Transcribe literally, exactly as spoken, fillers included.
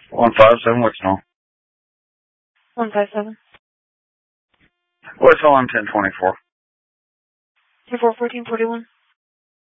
one five seven, what's on? one five seven. What's on ten twenty-four? two four fourteen forty-one.